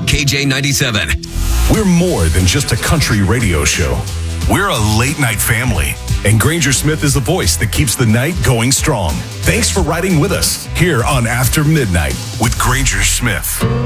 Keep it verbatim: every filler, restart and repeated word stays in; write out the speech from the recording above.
K J ninety-seven. We're more than just a country radio show. We're a late-night family. And Granger Smith is the voice that keeps the night going strong. Thanks for riding with us here on After Midnight with Granger Smith.